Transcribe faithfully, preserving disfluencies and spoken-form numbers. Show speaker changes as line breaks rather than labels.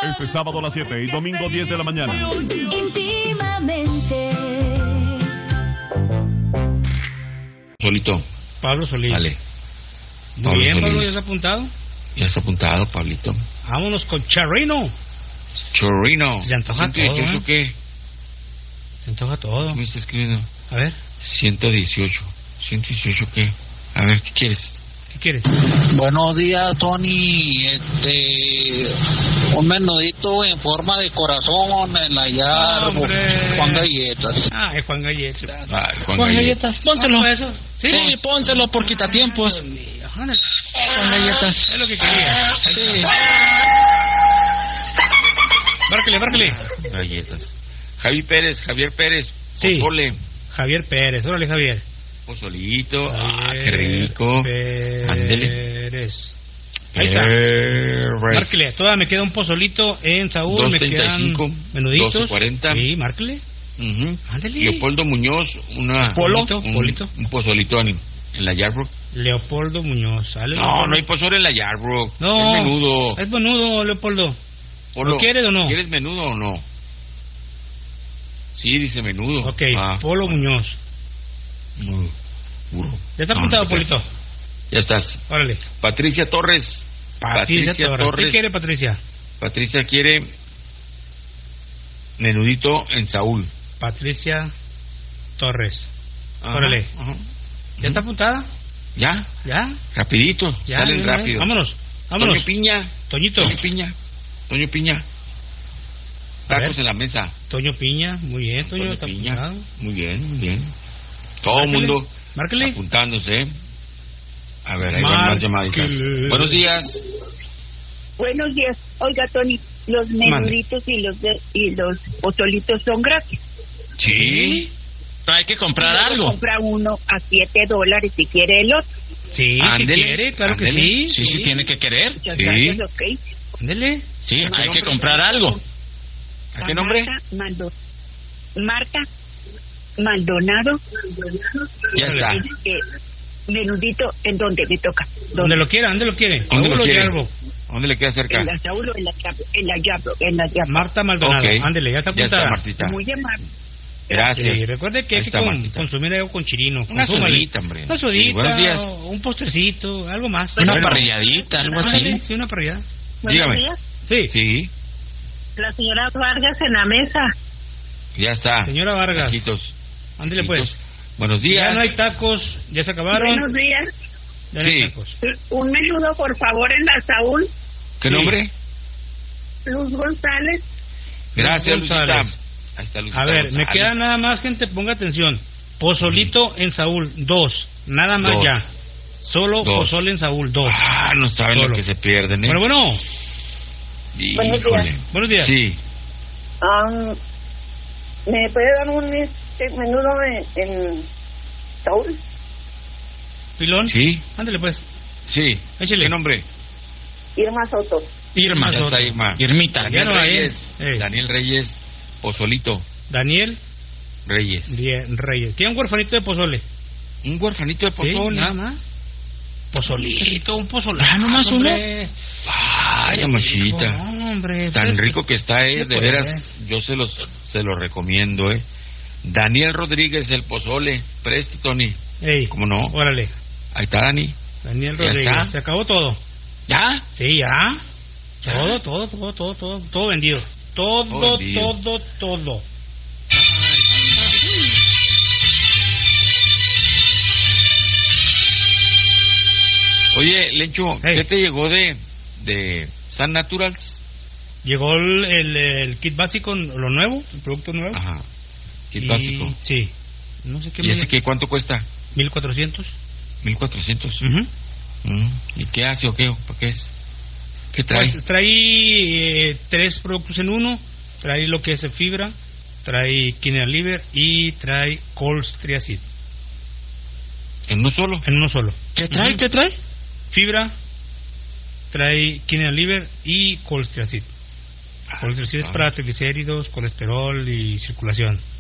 Este sábado a las siete y domingo diez de la mañana.
Íntimamente.
Solito.
Pablo Solís.
Sale.
Muy
Pablo
bien,
Solís.
Pablo, ¿ya está apuntado?
Ya está apuntado, Pablito.
Vámonos con Charrino.
Chorrino.
Se antoja
¿ciento dieciocho
todo,
qué?
Se antoja todo.
¿Qué me está escribiendo?
A ver,
ciento dieciocho. ¿ciento dieciocho qué? A ver, ¿qué quieres?
¿qué quieres?
Buenos días, Tony. Este, un menudito en forma de corazón en la yarda.
¡Hombre!
Juan Galletas.
Ah, es Juan Galletas.
Ay, Juan,
Juan
Galletas.
Galletas, pónselo.
¿Cómo eso?
Sí, pónselo por quitatiempos.
Dios mío, ándale.
Juan Galletas.
Es lo que quería.
Sí.
Márquele, márquele.
Galletas. Javi Pérez, Javier Pérez.
Sí.
Pozole.
Javier Pérez, órale, Javier.
Pozolito. Ah,
Javier
qué rico. Ándele.
Pérez. Ahí está.
Pérez.
Márquele, todavía me queda un pozolito en Saúl, me quedan
dos treinta y cinco,
menuditos.
doce cuarenta.
Sí, márquele.
Ujú.
Ándale.
Leopoldo Muñoz, una
Polo,
un,
polito.
un pozolito en, en la Yarbrough.
Leopoldo Muñoz, ¿sale?
No,
Leopoldo?
no hay pozole en la Yarbrough.
No,
Es menudo.
es menudo, Leopoldo.
Polo,
¿Lo quieres o no?
¿Quieres menudo o no? Sí, dice menudo.
Ok,
Ah,
Polo Muñoz.
muy burro.
¿Ya está
No,
apuntado,
no,
Polito?
Ya estás.
Órale.
Patricia Torres.
Patricia, Torres. ¿Qué quiere, Patricia?
Patricia quiere menudito en Saúl.
Patricia Torres.
Ajá,
Órale.
ajá.
¿Ya está apuntada?
¿Ya?
¿Ya?
Rapidito.
¿Ya?
Salen
¿Ya?
rápido.
Vámonos, vámonos.
Toño Piña.
Toñito.
Toño Piña. Toño Piña.
A ver.
Tacos en la mesa.
Toño Piña, muy bien, Toño,
Toño
está
Piña.
apuntado.
Muy bien, muy bien. Todo el
Márquele,
mundo
márquele.
apuntándose. A ver, ahí van más llamaditas.
Márquele.
Buenos días.
Buenos días. Oiga, Tony, los menuditos y los de, y los pozolitos son gratis.
Sí.
Pero hay que comprar
Luego
algo.
compra uno a siete dólares si quiere el otro.
Sí, ¿qué
Ándele,
quiere? Claro que
ándele.
sí.
Sí, sí, tiene que querer.
Muchas
Sí.
gracias, ok.
Ándele.
Sí, hay que
nombre?
comprar algo.
¿A qué nombre?
Marta, Maldo, Marta Maldonado.
Ya está.
Este, menudito, ¿en dónde me toca?
Donde lo quiera, ¿dónde lo quiere?
¿Dónde lo
Saúl o
quiere?
Yarbo.
¿Dónde le queda cerca?
En la Saúl o en la Yabro, en la Yabro, en la Yabro.
Marta Maldonado.
Ok.
Ándele, ya está
Ya está,
apuntada.
Martita.
Muy amable.
Gracias.
Sí, recuerde que
Ahí
hay que
está,
con-
Martita.
consumir algo con chirino.
Una
Consúmale.
sodita, hombre.
Una
Sí,
sodita,
buenos días.
un postrecito, algo más.
Una
Bueno.
parrilladita, algo así.
Ándale, sí, una parrillada.
Dígame.
Sí.
Sí,
La señora Vargas en la mesa.
ya está.
Señora Vargas.
Taquitos.
Ándele
Taquitos.
pues.
Buenos días.
Ya no hay tacos, ya se acabaron.
Buenos días.
Ya no hay
Sí.
tacos.
Un menudo, por favor, en la Saúl.
¿Qué
Sí.
nombre?
Luz González.
Gracias,
Luz
Lucita.
González.
Ahí está Lucita
A ver, me
González.
queda nada más, gente, ponga atención. Pozolito en Saúl, dos. Nada más
Dos.
ya. Solo
Dos.
pozole en Saúl, dos.
Ah, no saben
Solo.
lo que se pierden, ¿eh?
Bueno, bueno.
Buenos
Híjole.
Buenos días.
Sí.
Um, ¿Me puede dar un este, menudo en, en Saúl?
Pilón.
Sí.
Ándale pues.
Sí.
Échele.
¿Qué nombre?
Irma Soto.
Irma.
Ya está Irma.
Irmita.
Daniel
Ya no hay,
Reyes.
eh.
Daniel Reyes. Pozolito.
Daniel
Reyes.
Die- Reyes. ¿Quiere un huerfanito de pozole?
Un huerfanito de
Sí,
pozole.
nada más. Pozolito, un pozole.
Ah, nomás uno.
Ay, amachita.
No, hombre.
Tan
pues,
rico que está, eh.
sí,
De
pues.
veras, yo se los, se los recomiendo, eh. Daniel Rodríguez, el pozole. Preste, Tony.
Ey,
¿Cómo no?
órale.
Ahí está, Dani.
Daniel
Ya
Rodríguez.
está.
Se acabó todo.
¿Ya?
Sí, ya.
¿Ya?
Todo, todo, todo, todo, todo, todo vendido. Todo,
Todo vendido.
todo, todo.
Oye, Lencho,
Hey.
¿qué te llegó de, de San Naturals?
Llegó el, el, el kit básico, lo nuevo, el producto nuevo.
Ajá. Kit
Y-
básico.
Sí. No sé qué
¿Y
me
ese qué, cuánto cuesta?
mil cuatrocientos.
mil cuatrocientos.
Ujú.
Mm, ¿Y qué hace o qué? ¿Para qué es? ¿Qué trae?
Pues trae eh, tres productos en uno. Trae lo que es fibra, trae quinoa liver y trae colstriacid.
¿En uno solo?
En uno solo.
¿Qué trae?
Ujú.
¿Qué trae?
Fibra, trae quinoa liver y colstriacid. Colstriacid es
ah.
para triglicéridos, colesterol y circulación.